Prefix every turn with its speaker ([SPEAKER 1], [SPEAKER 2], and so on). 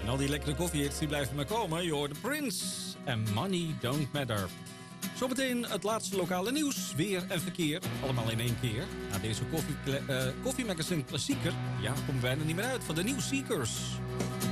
[SPEAKER 1] En al die lekkere koffiehits die blijven maar komen. Je hoort de Prince en Money Don't Matter. Zometeen het laatste lokale nieuws, weer en verkeer. Allemaal in één keer. Na deze koffiemagazine klassieker, ja, komen we bijna niet meer uit van de Nieuwsseekers.